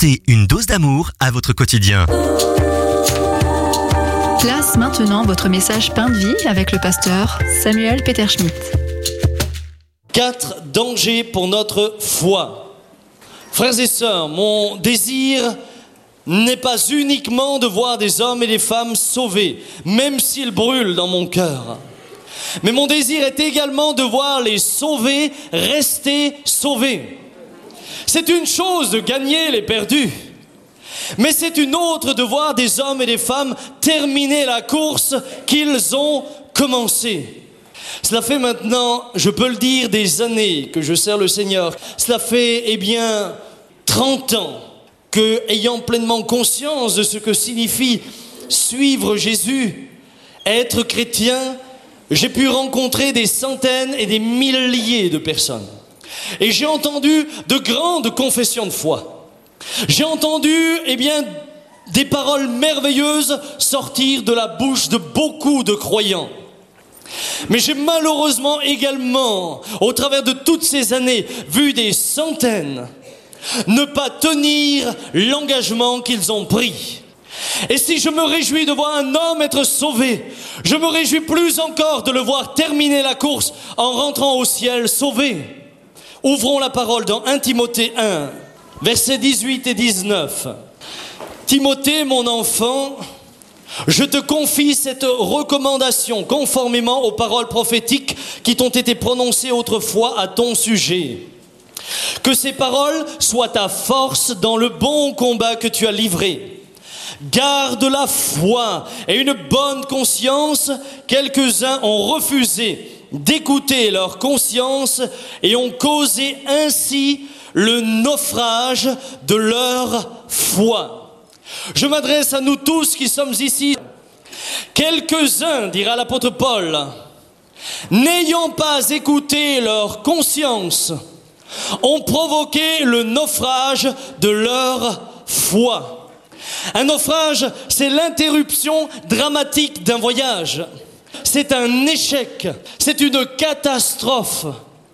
Apportez une dose d'amour à votre quotidien. Place maintenant votre message Pain de vie avec le pasteur Samuel Peter Schmidt. 4 dangers pour notre foi. Frères et sœurs, mon désir n'est pas uniquement de voir des hommes et des femmes sauvés, même s'ils brûlent dans mon cœur. Mais mon désir est également de voir les sauvés rester sauvés. C'est une chose de gagner les perdus, mais c'est une autre de voir des hommes et des femmes terminer la course qu'ils ont commencée. Cela fait maintenant, je peux le dire, des années que je sers le Seigneur. Cela fait, 30 ans que, ayant pleinement conscience de ce que signifie suivre Jésus, être chrétien, j'ai pu rencontrer des centaines et des milliers de personnes. Et j'ai entendu de grandes confessions de foi. J'ai entendu, des paroles merveilleuses sortir de la bouche de beaucoup de croyants. Mais j'ai malheureusement également, au travers de toutes ces années, vu des centaines ne pas tenir l'engagement qu'ils ont pris. Et si je me réjouis de voir un homme être sauvé, je me réjouis plus encore de le voir terminer la course en rentrant au ciel sauvé. Ouvrons la parole dans 1 Timothée 1, versets 18 et 19. Timothée, mon enfant, je te confie cette recommandation conformément aux paroles prophétiques qui t'ont été prononcées autrefois à ton sujet. Que ces paroles soient ta force dans le bon combat que tu as livré. Garde la foi et une bonne conscience. Quelques-uns ont refusé d'écouter leur conscience et ont causé ainsi le naufrage de leur foi. Je m'adresse à nous tous qui sommes ici. Quelques-uns, dira l'apôtre Paul, n'ayant pas écouté leur conscience, ont provoqué le naufrage de leur foi. Un naufrage, c'est l'interruption dramatique d'un voyage. C'est un échec, c'est une catastrophe.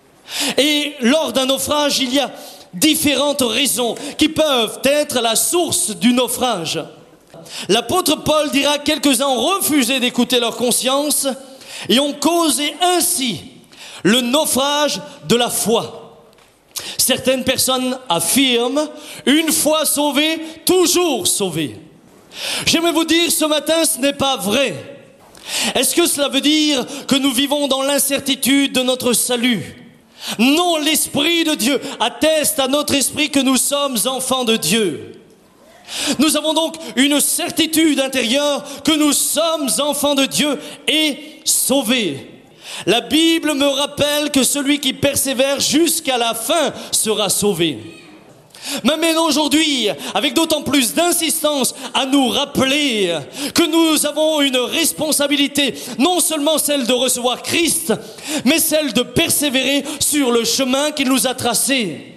Et lors d'un naufrage, il y a différentes raisons qui peuvent être la source du naufrage. L'apôtre Paul dira que quelques-uns ont refusé d'écouter leur conscience et ont causé ainsi le naufrage de la foi. Certaines personnes affirment, une fois sauvé, toujours sauvé. J'aimerais vous dire ce matin, ce n'est pas vrai. Est-ce que cela veut dire que nous vivons dans l'incertitude de notre salut ? Non, l'Esprit de Dieu atteste à notre esprit que nous sommes enfants de Dieu. Nous avons donc une certitude intérieure que nous sommes enfants de Dieu et sauvés. La Bible me rappelle que celui qui persévère jusqu'à la fin sera sauvé. M'amène aujourd'hui, avec d'autant plus d'insistance, à nous rappeler que nous avons une responsabilité, non seulement celle de recevoir Christ, mais celle de persévérer sur le chemin qu'il nous a tracé.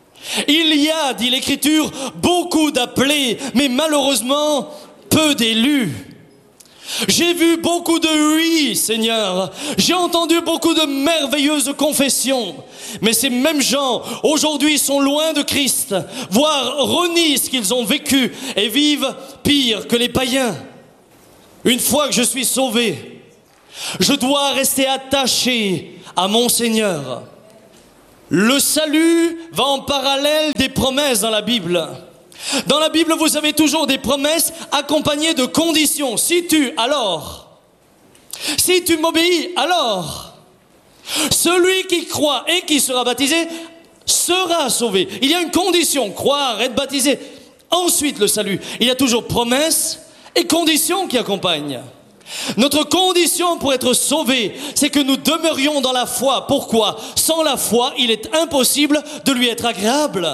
Il y a, dit l'Écriture, beaucoup d'appelés, mais malheureusement, peu d'élus. J'ai vu beaucoup de oui, Seigneur. J'ai entendu beaucoup de merveilleuses confessions. Mais ces mêmes gens, aujourd'hui, sont loin de Christ, voire renient ce qu'ils ont vécu et vivent pire que les païens. Une fois que je suis sauvé, je dois rester attaché à mon Seigneur. Le salut va en parallèle des promesses dans la Bible. Dans la Bible, vous avez toujours des promesses accompagnées de conditions. Si tu, alors. Si tu m'obéis, alors. Celui qui croit et qui sera baptisé sera sauvé. Il y a une condition, croire, être baptisé. Ensuite, le salut. Il y a toujours promesses et conditions qui accompagnent. Notre condition pour être sauvé, c'est que nous demeurions dans la foi. Pourquoi ? Sans la foi, il est impossible de lui être agréable.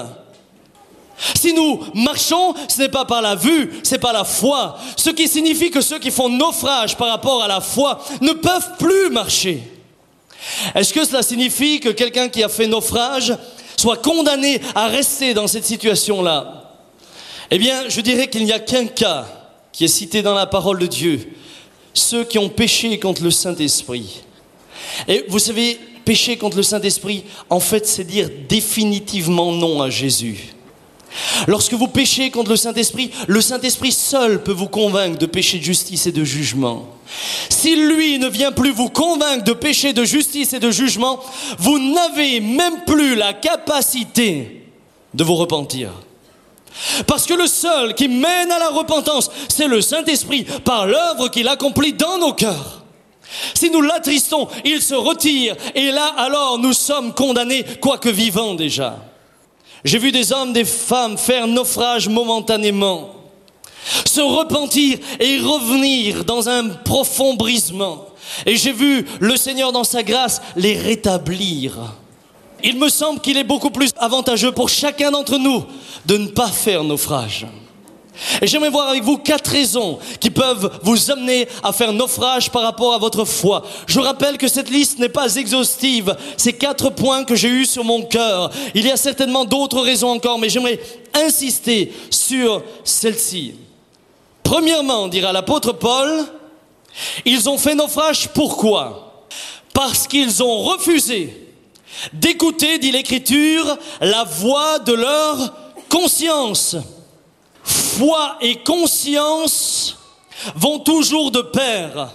Si nous marchons, ce n'est pas par la vue, c'est par la foi. Ce qui signifie que ceux qui font naufrage par rapport à la foi ne peuvent plus marcher. Est-ce que cela signifie que quelqu'un qui a fait naufrage soit condamné à rester dans cette situation-là ? Eh bien, je dirais qu'il n'y a qu'un cas qui est cité dans la parole de Dieu. Ceux qui ont péché contre le Saint-Esprit. Et vous savez, pécher contre le Saint-Esprit, en fait, c'est dire définitivement non à Jésus. Lorsque vous péchez contre le Saint-Esprit seul peut vous convaincre de péché, de justice et de jugement. Si lui ne vient plus vous convaincre de péché, de justice et de jugement, vous n'avez même plus la capacité de vous repentir. Parce que le seul qui mène à la repentance, c'est le Saint-Esprit par l'œuvre qu'il accomplit dans nos cœurs. Si nous l'attristons, il se retire et là alors nous sommes condamnés, quoique vivants déjà. J'ai vu des hommes, des femmes faire naufrage momentanément, se repentir et revenir dans un profond brisement. Et j'ai vu le Seigneur dans sa grâce les rétablir. Il me semble qu'il est beaucoup plus avantageux pour chacun d'entre nous de ne pas faire naufrage. Et j'aimerais voir avec vous 4 raisons qui peuvent vous amener à faire naufrage par rapport à votre foi. Je rappelle que cette liste n'est pas exhaustive. C'est 4 points que j'ai eus sur mon cœur. Il y a certainement d'autres raisons encore, mais j'aimerais insister sur celle-ci. Premièrement, dira l'apôtre Paul, ils ont fait naufrage pourquoi ? Parce qu'ils ont refusé d'écouter, dit l'Écriture, la voix de leur conscience. Foi et conscience vont toujours de pair.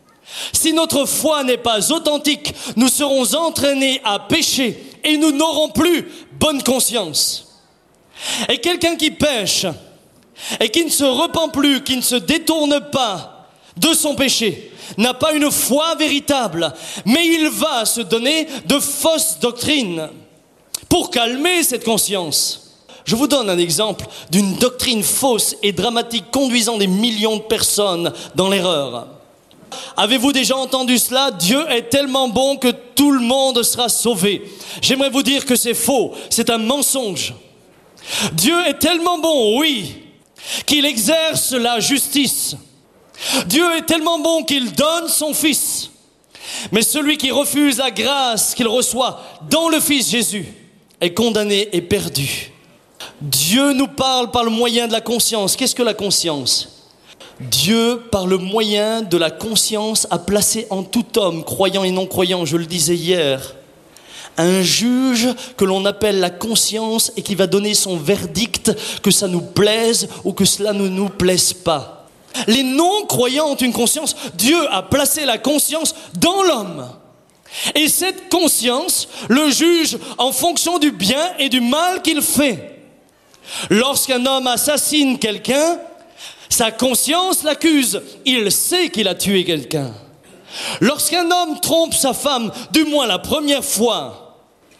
Si notre foi n'est pas authentique, nous serons entraînés à pécher et nous n'aurons plus bonne conscience. Et quelqu'un qui pêche et qui ne se repent plus, qui ne se détourne pas de son péché, n'a pas une foi véritable, mais il va se donner de fausses doctrines pour calmer cette conscience. Je vous donne un exemple d'une doctrine fausse et dramatique conduisant des millions de personnes dans l'erreur. Avez-vous déjà entendu cela ? Dieu est tellement bon que tout le monde sera sauvé. J'aimerais vous dire que c'est faux, c'est un mensonge. Dieu est tellement bon, oui, qu'il exerce la justice. Dieu est tellement bon qu'il donne son Fils. Mais celui qui refuse la grâce qu'il reçoit dans le Fils Jésus est condamné et perdu. Dieu nous parle par le moyen de la conscience. Qu'est-ce que la conscience ? Dieu, par le moyen de la conscience, a placé en tout homme, croyant et non croyant, je le disais hier, un juge que l'on appelle la conscience et qui va donner son verdict, que ça nous plaise ou que cela ne nous plaise pas. Les non-croyants ont une conscience. Dieu a placé la conscience dans l'homme. Et cette conscience le juge en fonction du bien et du mal qu'il fait. Lorsqu'un homme assassine quelqu'un, sa conscience l'accuse. Il sait qu'il a tué quelqu'un. Lorsqu'un homme trompe sa femme, du moins la première fois,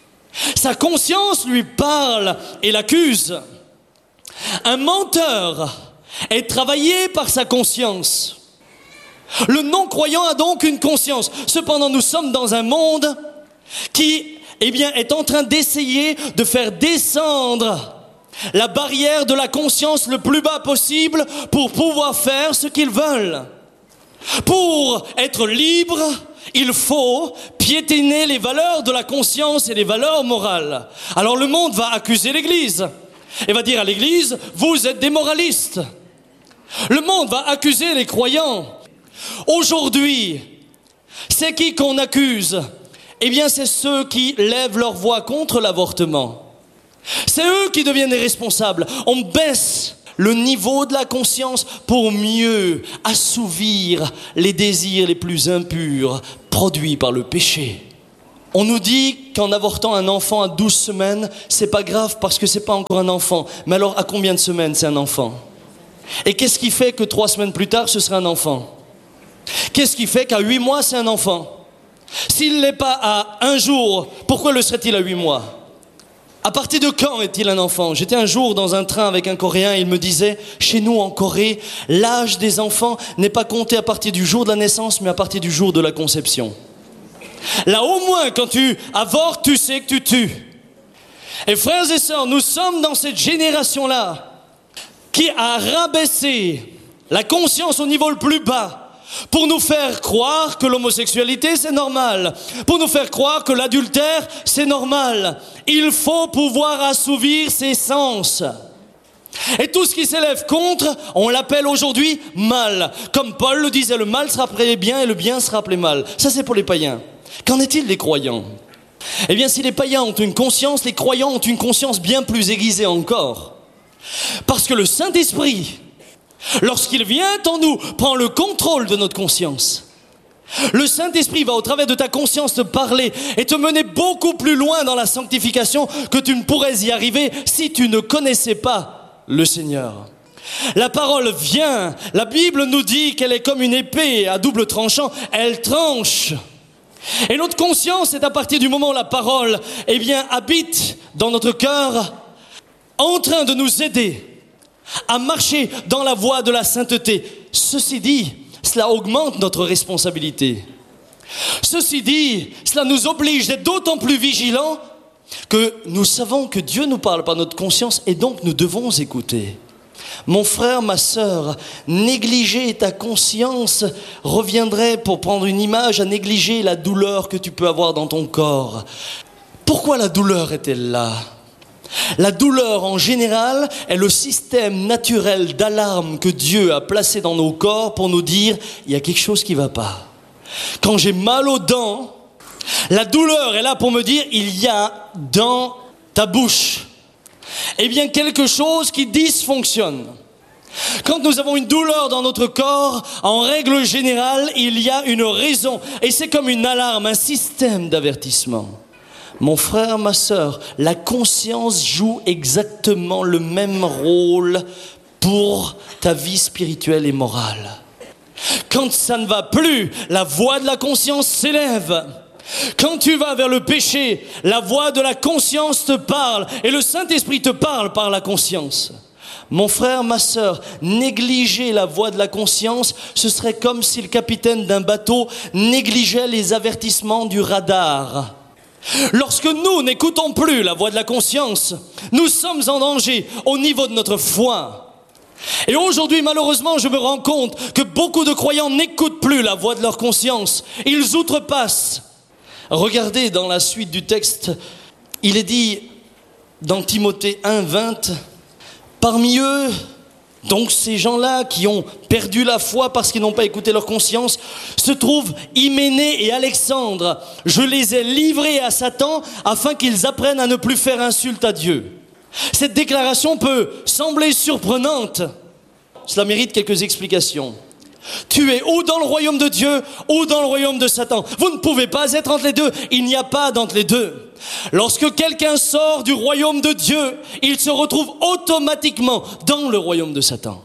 sa conscience lui parle et l'accuse. Un menteur est travaillé par sa conscience. Le non-croyant a donc une conscience. Cependant, nous sommes dans un monde qui, est en train d'essayer de faire descendre la barrière de la conscience le plus bas possible pour pouvoir faire ce qu'ils veulent. Pour être libre, il faut piétiner les valeurs de la conscience et les valeurs morales. Alors le monde va accuser l'Église et va dire à l'Église, vous êtes des moralistes. Le monde va accuser les croyants. Aujourd'hui, c'est qui qu'on accuse ? C'est ceux qui lèvent leur voix contre l'avortement. C'est eux qui deviennent les responsables. On baisse le niveau de la conscience pour mieux assouvir les désirs les plus impurs produits par le péché. On nous dit qu'en avortant un enfant à 12 semaines, c'est pas grave parce que c'est pas encore un enfant. Mais alors, à combien de semaines c'est un enfant ? Et qu'est-ce qui fait que 3 semaines plus tard, ce sera un enfant ? Qu'est-ce qui fait qu'à 8 mois, c'est un enfant ? S'il n'est pas à 1 jour, pourquoi le serait-il à 8 mois ? À partir de quand est-il un enfant ? J'étais un jour dans un train avec un Coréen, il me disait, chez nous en Corée, l'âge des enfants n'est pas compté à partir du jour de la naissance, mais à partir du jour de la conception. Là au moins, quand tu avortes, tu sais que tu tues. Et frères et sœurs, nous sommes dans cette génération-là qui a rabaissé la conscience au niveau le plus bas pour nous faire croire que l'homosexualité c'est normal, pour nous faire croire que l'adultère c'est normal. Il faut pouvoir assouvir ses sens. Et tout ce qui s'élève contre, on l'appelle aujourd'hui mal. Comme Paul le disait, le mal sera appelé bien et le bien sera appelé mal. Ça c'est pour les païens. Qu'en est-il des croyants ? Si les païens ont une conscience, les croyants ont une conscience bien plus aiguisée encore. Parce que le Saint-Esprit, lorsqu'il vient en nous, prend le contrôle de notre conscience. Le Saint-Esprit va au travers de ta conscience te parler et te mener beaucoup plus loin dans la sanctification que tu ne pourrais y arriver si tu ne connaissais pas le Seigneur. La parole vient, la Bible nous dit qu'elle est comme une épée à double tranchant, elle tranche. Et notre conscience est à partir du moment où la parole, habite dans notre cœur, en train de nous aider à marcher dans la voie de la sainteté. Ceci dit, cela augmente notre responsabilité. Ceci dit, cela nous oblige d'être d'autant plus vigilants que nous savons que Dieu nous parle par notre conscience et donc nous devons écouter. Mon frère, ma sœur, négliger ta conscience reviendrait, pour prendre une image, à négliger la douleur que tu peux avoir dans ton corps. Pourquoi la douleur est-elle là ? La douleur en général est le système naturel d'alarme que Dieu a placé dans nos corps pour nous dire « il y a quelque chose qui ne va pas ». Quand j'ai mal aux dents, la douleur est là pour me dire « il y a dans ta bouche ». Quelque chose qui dysfonctionne. Quand nous avons une douleur dans notre corps, en règle générale, il y a une raison. Et c'est comme une alarme, un système d'avertissement. Mon frère, ma sœur, la conscience joue exactement le même rôle pour ta vie spirituelle et morale. Quand ça ne va plus, la voix de la conscience s'élève. Quand tu vas vers le péché, la voix de la conscience te parle et le Saint-Esprit te parle par la conscience. Mon frère, ma sœur, négliger la voix de la conscience, ce serait comme si le capitaine d'un bateau négligeait les avertissements du radar. Lorsque nous n'écoutons plus la voix de la conscience, nous sommes en danger au niveau de notre foi. Et aujourd'hui, malheureusement, je me rends compte que beaucoup de croyants n'écoutent plus la voix de leur conscience. Ils outrepassent. Regardez dans la suite du texte, il est dit dans Timothée 1:20, parmi eux, donc ces gens-là qui ont perdu la foi parce qu'ils n'ont pas écouté leur conscience, se trouvent Hyménée et Alexandre. Je les ai livrés à Satan afin qu'ils apprennent à ne plus faire insulte à Dieu. Cette déclaration peut sembler surprenante. Cela mérite quelques explications. Tu es ou dans le royaume de Dieu ou dans le royaume de Satan. Vous ne pouvez pas être entre les deux. Il n'y a pas d'entre les deux. Lorsque quelqu'un sort du royaume de Dieu, il se retrouve automatiquement dans le royaume de Satan.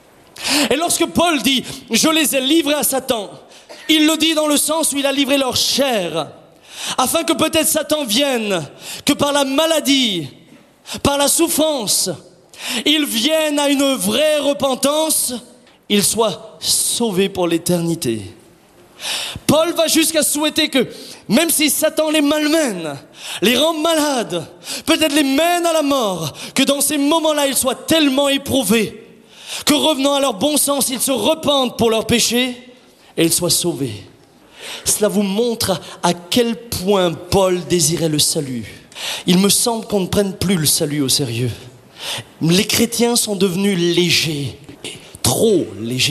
Et lorsque Paul dit « je les ai livrés à Satan », il le dit dans le sens où il a livré leur chair, afin que peut-être Satan vienne, que par la maladie, par la souffrance, il vienne à une vraie repentance, il soit sauvé pour l'éternité. Paul va jusqu'à souhaiter que, même si Satan les malmène, les rend malades, peut-être les mène à la mort, que dans ces moments-là, ils soient tellement éprouvés, que revenant à leur bon sens, ils se repentent pour leurs péchés et ils soient sauvés. Cela vous montre à quel point Paul désirait le salut. Il me semble qu'on ne prenne plus le salut au sérieux. Les chrétiens sont devenus légers. Trop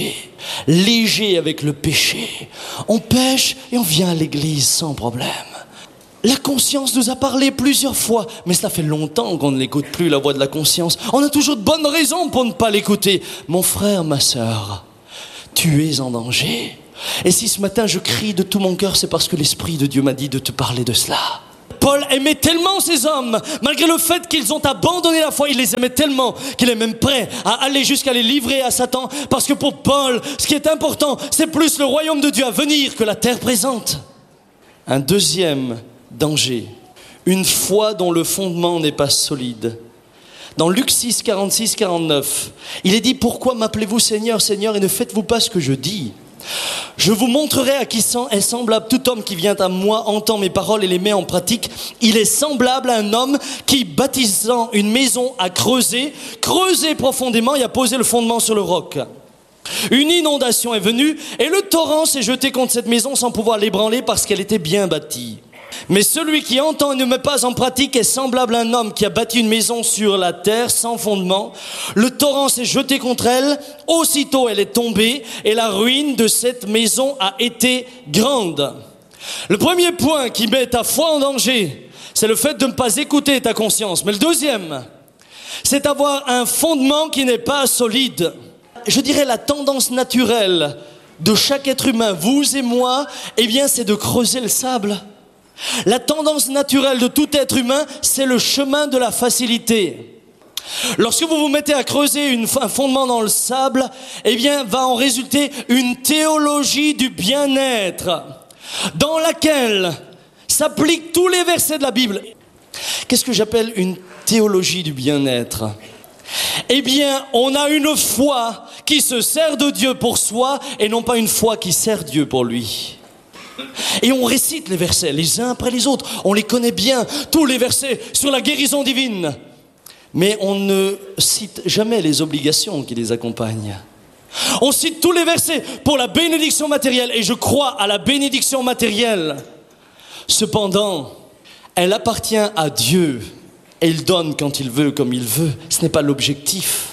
léger avec le péché. On pêche et on vient à l'église sans problème. La conscience nous a parlé plusieurs fois, mais cela fait longtemps qu'on ne l'écoute plus, la voix de la conscience. On a toujours de bonnes raisons pour ne pas l'écouter. Mon frère, ma sœur, tu es en danger. Et si ce matin je crie de tout mon cœur, c'est parce que l'Esprit de Dieu m'a dit de te parler de cela. Paul aimait tellement ces hommes, malgré le fait qu'ils ont abandonné la foi, il les aimait tellement qu'il est même prêt à aller jusqu'à les livrer à Satan. Parce que pour Paul, ce qui est important, c'est plus le royaume de Dieu à venir que la terre présente. Un deuxième danger, une foi dont le fondement n'est pas solide. Dans Luc 6, 46, 49, il est dit « Pourquoi m'appelez-vous Seigneur, Seigneur, et ne faites-vous pas ce que je dis ? Je vous montrerai à qui est semblable tout homme qui vient à moi, entend mes paroles et les met en pratique. Il est semblable à un homme qui, bâtissant une maison, a creusé profondément et a posé le fondement sur le roc. Une inondation est venue et le torrent s'est jeté contre cette maison sans pouvoir l'ébranler parce qu'elle était bien bâtie. Mais celui qui entend et ne met pas en pratique est semblable à un homme qui a bâti une maison sur la terre sans fondement. Le torrent s'est jeté contre elle, aussitôt elle est tombée et la ruine de cette maison a été grande. Le premier point qui met ta foi en danger, c'est le fait de ne pas écouter ta conscience. Mais le deuxième, c'est avoir un fondement qui n'est pas solide. Je dirais la tendance naturelle de chaque être humain, vous et moi, eh bien c'est de creuser le sable. La tendance naturelle de tout être humain, c'est le chemin de la facilité. Lorsque vous vous mettez à creuser un fondement dans le sable, eh bien va en résulter une théologie du bien-être dans laquelle s'appliquent tous les versets de la Bible. Qu'est-ce que j'appelle une théologie du bien-être ? Eh bien, on a une foi qui se sert de Dieu pour soi et non pas une foi qui sert Dieu pour lui. Et on récite les versets les uns après les autres. On les connaît bien, tous les versets sur la guérison divine. Mais on ne cite jamais les obligations qui les accompagnent. On cite tous les versets pour la bénédiction matérielle et je crois à la bénédiction matérielle. Cependant, elle appartient à Dieu. Et il donne quand il veut, comme il veut. Ce n'est pas l'objectif.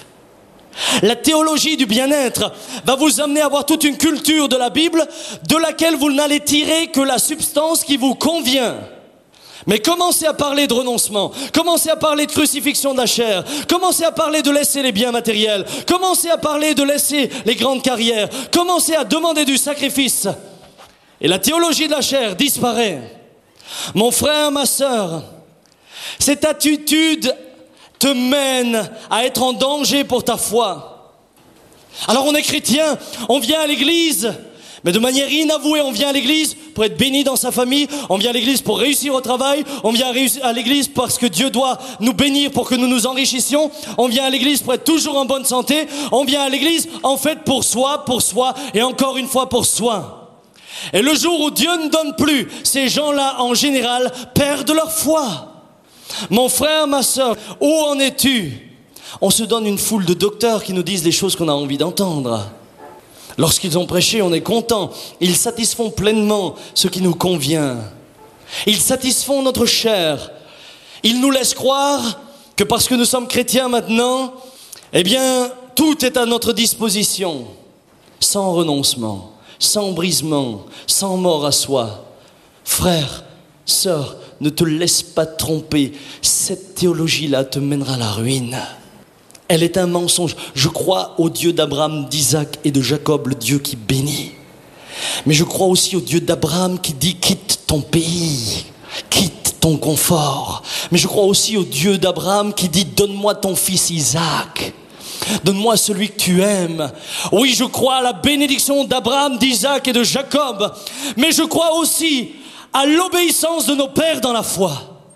La théologie du bien-être va vous amener à avoir toute une culture de la Bible de laquelle vous n'allez tirer que la substance qui vous convient. Mais commencez à parler de renoncement, commencez à parler de crucifixion de la chair, commencez à parler de laisser les biens matériels, commencez à parler de laisser les grandes carrières, commencez à demander du sacrifice. Et la théologie de la chair disparaît. Mon frère, ma sœur, cette attitude te mène à être en danger pour ta foi. Alors on est chrétien, on vient à l'église, mais de manière inavouée, on vient à l'église pour être béni dans sa famille, on vient à l'église pour réussir au travail, on vient à l'église parce que Dieu doit nous bénir pour que nous nous enrichissions, on vient à l'église pour être toujours en bonne santé, on vient à l'église en fait pour soi et encore une fois pour soi. Et le jour où Dieu ne donne plus, ces gens-là en général perdent leur foi. Mon frère, ma sœur, où en es-tu ? On se donne une foule de docteurs qui nous disent les choses qu'on a envie d'entendre. Lorsqu'ils ont prêché, on est content. Ils satisfont pleinement ce qui nous convient. Ils satisfont notre chair. Ils nous laissent croire que parce que nous sommes chrétiens maintenant, eh bien, tout est à notre disposition. Sans renoncement, sans brisement, sans mort à soi. Frère, sœur, ne te laisse pas tromper. Cette théologie-là te mènera à la ruine. Elle est un mensonge. Je crois au Dieu d'Abraham, d'Isaac et de Jacob, le Dieu qui bénit. Mais je crois aussi au Dieu d'Abraham qui dit « quitte ton pays, quitte ton confort ». Mais je crois aussi au Dieu d'Abraham qui dit « donne-moi ton fils Isaac ». Donne-moi celui que tu aimes. Oui, je crois à la bénédiction d'Abraham, d'Isaac et de Jacob. Mais je crois aussi à l'obéissance de nos pères dans la foi.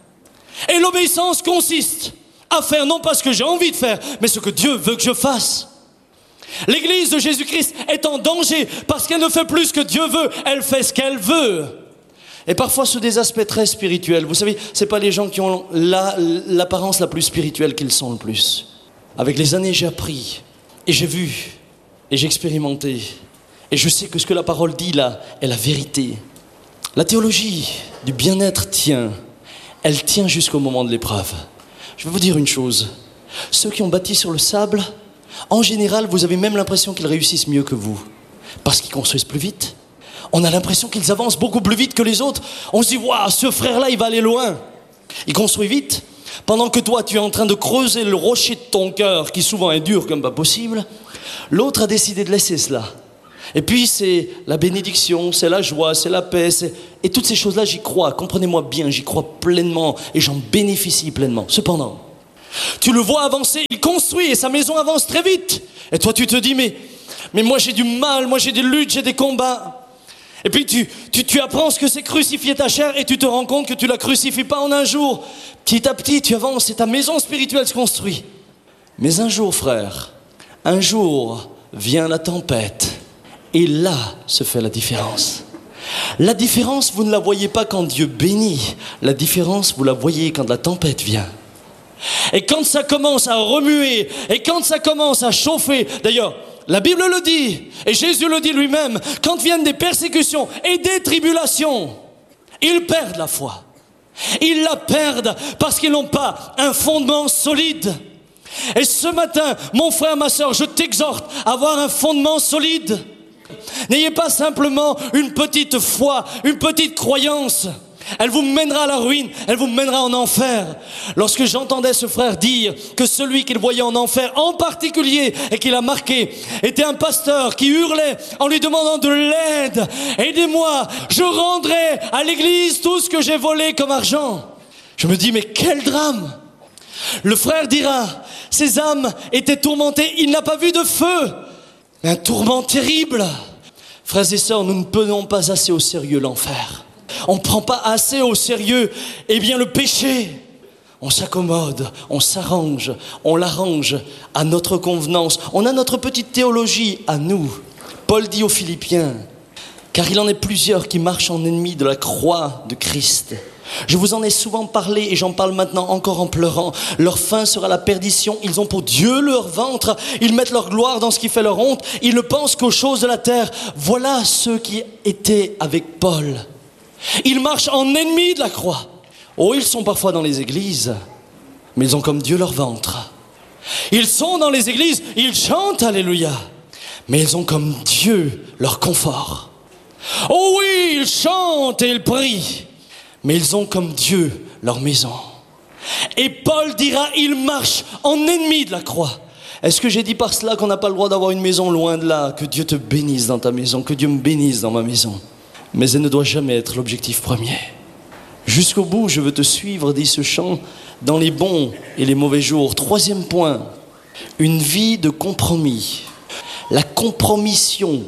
Et l'obéissance consiste à faire non pas ce que j'ai envie de faire, mais ce que Dieu veut que je fasse. L'Église de Jésus-Christ est en danger parce qu'elle ne fait plus ce que Dieu veut, elle fait ce qu'elle veut. Et parfois sous des aspects très spirituels. Vous savez, c'est pas les gens qui ont l'apparence la plus spirituelle qu'ils sont le plus. Avec les années, j'ai appris, et j'ai vu, et j'ai expérimenté, et je sais que ce que la parole dit là est la vérité. La théologie du bien-être tient. Elle tient jusqu'au moment de l'épreuve. Je vais vous dire une chose. Ceux qui ont bâti sur le sable, en général, vous avez même l'impression qu'ils réussissent mieux que vous. Parce qu'ils construisent plus vite. On a l'impression qu'ils avancent beaucoup plus vite que les autres. On se dit, waouh, ce frère-là, il va aller loin. Il construit vite. Pendant que toi, tu es en train de creuser le rocher de ton cœur, qui souvent est dur comme pas possible, l'autre a décidé de laisser cela. Et puis c'est la bénédiction, c'est la joie, c'est la paix, et toutes ces choses-là, j'y crois, comprenez-moi bien, j'y crois pleinement et j'en bénéficie pleinement. Cependant, tu le vois avancer, il construit et sa maison avance très vite. Et toi tu te dis, mais moi j'ai du mal, moi j'ai des luttes, j'ai des combats. Et puis tu apprends ce que c'est crucifier ta chair et tu te rends compte que tu la crucifies pas en un jour. Petit à petit tu avances et ta maison spirituelle se construit. Mais un jour, frère, un jour vient la tempête. Et là se fait la différence. La différence, vous ne la voyez pas quand Dieu bénit. La différence, vous la voyez quand la tempête vient. Et quand ça commence à remuer, et quand ça commence à chauffer. D'ailleurs, la Bible le dit, et Jésus le dit lui-même, quand viennent des persécutions et des tribulations, ils perdent la foi. Ils la perdent parce qu'ils n'ont pas un fondement solide. Et ce matin, mon frère, ma sœur, je t'exhorte à avoir un fondement solide. N'ayez pas simplement une petite foi, une petite croyance. Elle vous mènera à la ruine, elle vous mènera en enfer. Lorsque j'entendais ce frère dire que celui qu'il voyait en enfer en particulier et qu'il a marqué était un pasteur qui hurlait en lui demandant de l'aide. Aidez-moi, je rendrai à l'église tout ce que j'ai volé comme argent. Je me dis, mais quel drame! Le frère dira, ces âmes étaient tourmentées, il n'a pas vu de feu. Un tourment terrible. Frères et sœurs, nous ne prenons pas assez au sérieux l'enfer. On ne prend pas assez au sérieux, le péché. On s'accommode, on s'arrange, on l'arrange à notre convenance. On a notre petite théologie à nous. Paul dit aux Philippiens, car il en est plusieurs qui marchent en ennemis de la croix de Christ. Je vous en ai souvent parlé et j'en parle maintenant encore en pleurant. Leur fin sera la perdition. Ils ont pour Dieu leur ventre. Ils mettent leur gloire dans ce qui fait leur honte. Ils ne pensent qu'aux choses de la terre. Voilà ceux qui étaient avec Paul. Ils marchent en ennemis de la croix. Oh, ils sont parfois dans les églises, mais ils ont comme Dieu leur ventre. Ils sont dans les églises, ils chantent Alléluia, mais ils ont comme Dieu leur confort. Oh oui, ils chantent et ils prient, mais ils ont comme Dieu leur maison. Et Paul dira, ils marchent en ennemis de la croix. Est-ce que j'ai dit par cela qu'on n'a pas le droit d'avoir une maison? Loin de là. Que Dieu te bénisse dans ta maison, que Dieu me bénisse dans ma maison. Mais elle ne doit jamais être l'objectif premier. Jusqu'au bout, je veux te suivre, dit ce chant, dans les bons et les mauvais jours. Troisième point, une vie de compromis. La compromission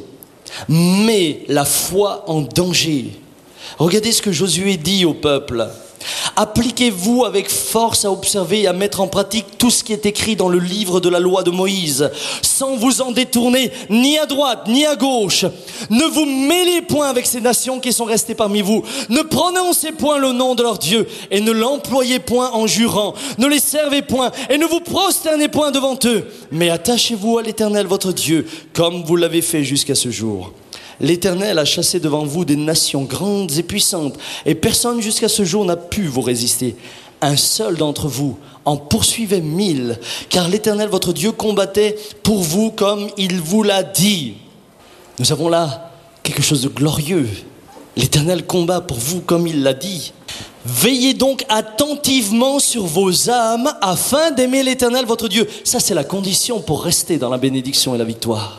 met la foi en danger. Regardez ce que Josué dit au peuple. Appliquez-vous avec force à observer et à mettre en pratique tout ce qui est écrit dans le livre de la loi de Moïse, sans vous en détourner ni à droite ni à gauche. Ne vous mêlez point avec ces nations qui sont restées parmi vous. Ne prononcez point le nom de leur Dieu et ne l'employez point en jurant. Ne les servez point et ne vous prosternez point devant eux. Mais attachez-vous à l'Éternel votre Dieu, comme vous l'avez fait jusqu'à ce jour. L'Éternel a chassé devant vous des nations grandes et puissantes, et personne jusqu'à ce jour n'a pu vous résister. Un seul d'entre vous en poursuivait 1000, car l'Éternel votre Dieu combattait pour vous comme il vous l'a dit. Nous avons là quelque chose de glorieux. L'Éternel combat pour vous comme il l'a dit. Veillez donc attentivement sur vos âmes afin d'aimer l'Éternel votre Dieu. Ça, c'est la condition pour rester dans la bénédiction et la victoire.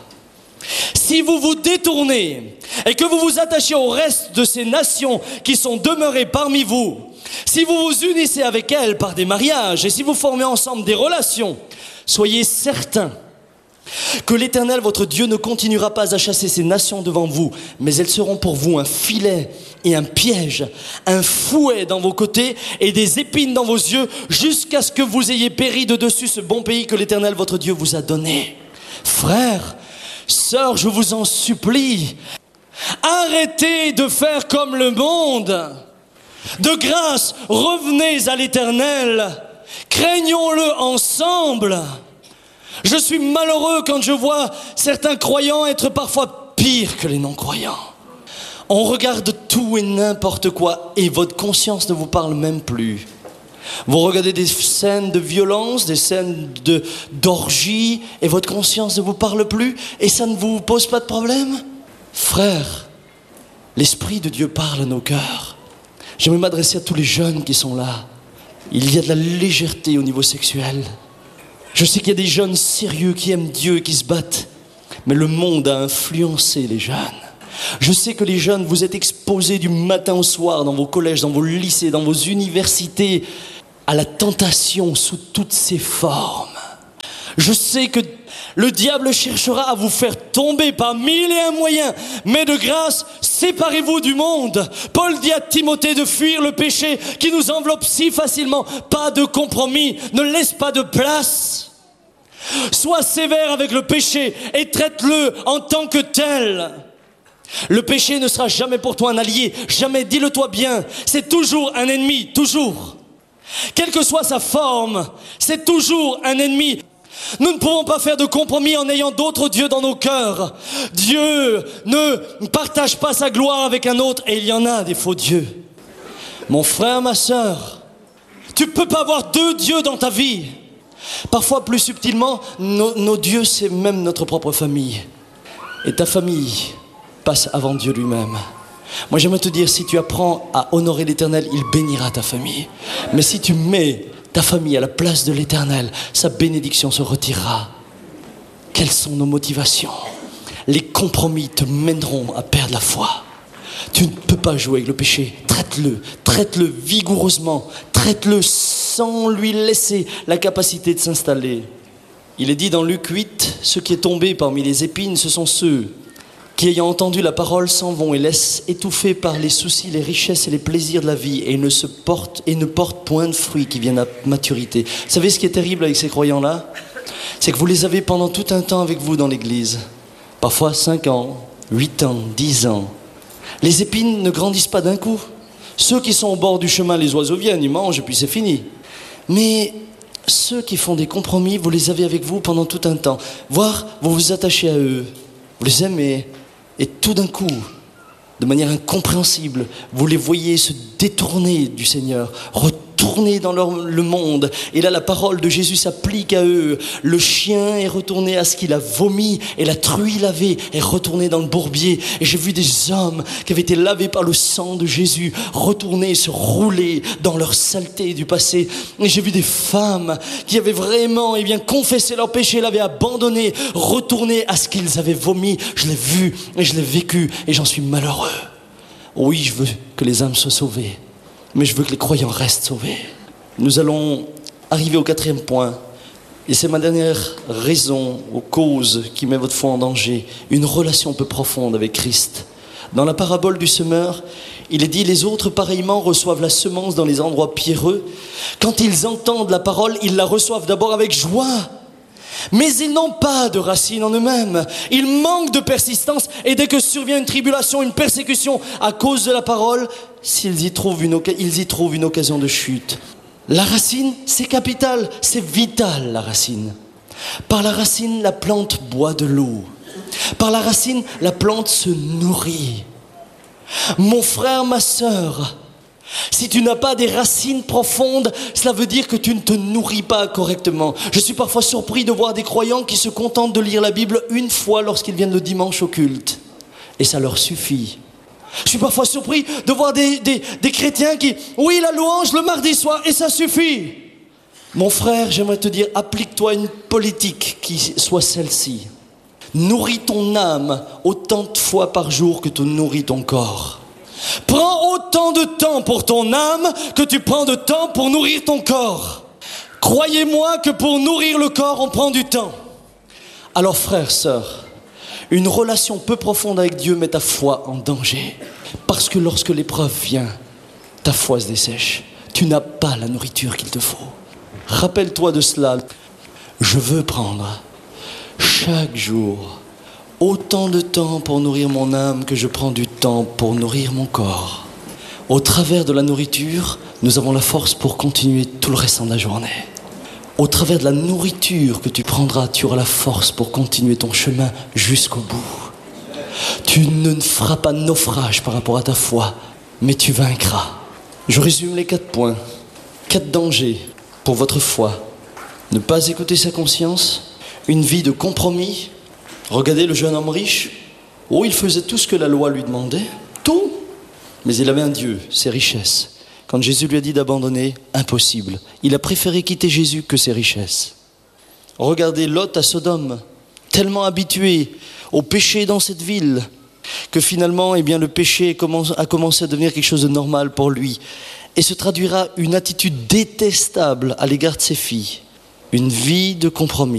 Si vous vous détournez et que vous vous attachez au reste de ces nations qui sont demeurées parmi vous, si vous vous unissez avec elles par des mariages et si vous formez ensemble des relations, soyez certains que l'Éternel, votre Dieu, ne continuera pas à chasser ces nations devant vous, mais elles seront pour vous un filet et un piège, un fouet dans vos côtés et des épines dans vos yeux, jusqu'à ce que vous ayez péri de dessus ce bon pays que l'Éternel, votre Dieu, vous a donné. Frères, sœurs, je vous en supplie, arrêtez de faire comme le monde. De grâce, revenez à l'Éternel. Craignons-le ensemble. Je suis malheureux quand je vois certains croyants être parfois pires que les non-croyants. On regarde tout et n'importe quoi et votre conscience ne vous parle même plus. Vous regardez des scènes de violence, des scènes d'orgie et votre conscience ne vous parle plus et ça ne vous pose pas de problème? Frères, l'Esprit de Dieu parle à nos cœurs. J'aimerais m'adresser à tous les jeunes qui sont là. Il y a de la légèreté au niveau sexuel. Je sais qu'il y a des jeunes sérieux qui aiment Dieu et qui se battent, mais le monde a influencé les jeunes. Je sais que les jeunes, vous êtes exposés du matin au soir dans vos collèges, dans vos lycées, dans vos universités, à la tentation sous toutes ses formes. Je sais que le diable cherchera à vous faire tomber par 1001 moyens, mais de grâce, séparez-vous du monde. Paul dit à Timothée de fuir le péché qui nous enveloppe si facilement. Pas de compromis, ne laisse pas de place. Sois sévère avec le péché et traite-le en tant que tel. Le péché ne sera jamais pour toi un allié, jamais, dis-le-toi bien, c'est toujours un ennemi, toujours. Quelle que soit sa forme, c'est toujours un ennemi. Nous ne pouvons pas faire de compromis en ayant d'autres dieux dans nos cœurs. Dieu ne partage pas sa gloire avec un autre et il y en a des faux dieux. Mon frère, ma sœur, tu ne peux pas avoir deux dieux dans ta vie. Parfois, plus subtilement, nos dieux, c'est même notre propre famille. Et ta famille passe avant Dieu lui-même. Moi, j'aimerais te dire, si tu apprends à honorer l'Éternel, il bénira ta famille. Mais si tu mets ta famille à la place de l'Éternel, sa bénédiction se retirera. Quelles sont nos motivations? Les compromis te mèneront à perdre la foi. Tu ne peux pas jouer avec le péché. Traite-le vigoureusement. Traite-le sans lui laisser la capacité de s'installer. Il est dit dans Luc 8, ceux qui est tombé parmi les épines, ce sont ceux qui, ayant entendu la parole, s'en vont et laissent étouffer par les soucis, les richesses et les plaisirs de la vie et ne portent point de fruits qui viennent à maturité. Vous savez ce qui est terrible avec ces croyants-là? C'est que vous les avez pendant tout un temps avec vous dans l'église. Parfois 5 ans, 8 ans, 10 ans. Les épines ne grandissent pas d'un coup. Ceux qui sont au bord du chemin, les oiseaux viennent, ils mangent et puis c'est fini. Mais ceux qui font des compromis, vous les avez avec vous pendant tout un temps. Voire, vous vous attachez à eux, vous les aimez. Et tout d'un coup, de manière incompréhensible, vous les voyez se détourner du Seigneur, retourner dans le monde. Et là, la parole de Jésus s'applique à eux. Le chien est retourné à ce qu'il a vomi et la truie lavée est retournée dans le bourbier. Et j'ai vu des hommes qui avaient été lavés par le sang de Jésus retourner, se rouler dans leur saleté du passé. Et j'ai vu des femmes qui avaient vraiment confessé leur péché, l'avaient abandonné, retourné à ce qu'ils avaient vomi. Je l'ai vu et je l'ai vécu et j'en suis malheureux. Oui, je veux que les âmes soient sauvées. Mais je veux que les croyants restent sauvés. Nous allons arriver au 4e point. Et c'est ma dernière raison, aux causes qui met votre foi en danger. Une relation peu profonde avec Christ. Dans la parabole du semeur, il est dit, les autres pareillement reçoivent la semence dans les endroits pierreux. Quand ils entendent la parole, ils la reçoivent d'abord avec joie. Mais ils n'ont pas de racines en eux-mêmes. Ils manquent de persistance. Et dès que survient une tribulation, une persécution à cause de la parole, ils y trouvent une occasion de chute. La racine, c'est capital, c'est vital la racine. Par la racine, la plante boit de l'eau. Par la racine, la plante se nourrit. Mon frère, ma sœur, si tu n'as pas des racines profondes, cela veut dire que tu ne te nourris pas correctement. Je suis parfois surpris de voir des croyants qui se contentent de lire la Bible une fois lorsqu'ils viennent le dimanche au culte. Et ça leur suffit. Je suis parfois surpris de voir des chrétiens qui, oui, la louange le mardi soir, et ça suffit. Mon frère, j'aimerais te dire, applique-toi une politique qui soit celle-ci. Nourris ton âme autant de fois par jour que tu nourris ton corps. Prends autant de temps pour ton âme que tu prends de temps pour nourrir ton corps. Croyez-moi que pour nourrir le corps, on prend du temps. Alors frères, sœurs, une relation peu profonde avec Dieu met ta foi en danger. Parce que lorsque l'épreuve vient, ta foi se dessèche. Tu n'as pas la nourriture qu'il te faut. Rappelle-toi de cela. Je veux prendre chaque jour autant de temps pour nourrir mon âme que je prends du temps pour nourrir mon corps. Au travers de la nourriture, nous avons la force pour continuer tout le restant de la journée. Au travers de la nourriture que tu prendras, tu auras la force pour continuer ton chemin jusqu'au bout. Tu ne feras pas naufrage par rapport à ta foi, mais tu vaincras. Je résume les 4 points. 4 dangers pour votre foi. Ne pas écouter sa conscience, une vie de compromis. Regardez le jeune homme riche. Oh, il faisait tout ce que la loi lui demandait. Tout. Mais il avait un Dieu, ses richesses. Quand Jésus lui a dit d'abandonner, impossible. Il a préféré quitter Jésus que ses richesses. Regardez Lot à Sodome, tellement habitué au péché dans cette ville, que finalement, le péché a commencé à devenir quelque chose de normal pour lui. Et se traduira une attitude détestable à l'égard de ses filles. Une vie de compromis.